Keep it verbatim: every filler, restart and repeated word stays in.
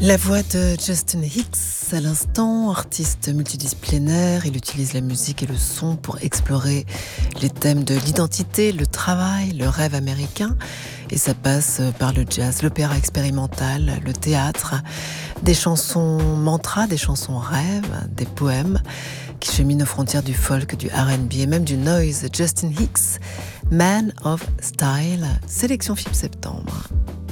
La voix de Justin Hicks, à l'instant, artiste multidisciplinaire, il utilise la musique et le son pour explorer les thèmes de l'identité, le travail, le rêve américain. Et ça passe par le jazz, l'opéra expérimental, le théâtre, des chansons mantras, des chansons rêves, des poèmes qui cheminent aux frontières du folk, du R and B et même du noise. Justin Hicks, Man of Style, sélection F I B Septembre.